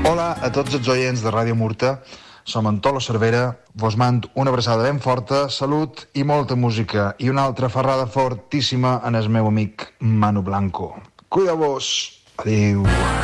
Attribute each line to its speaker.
Speaker 1: Hola a tots els oients de Ràdio Murta. Som en Tolo Cervera. Vos mando una abraçada ben forta, salut i molta música. I una altra ferrada fortíssima en el meu amic Manu Blanco. Cuida-vos. Adéu.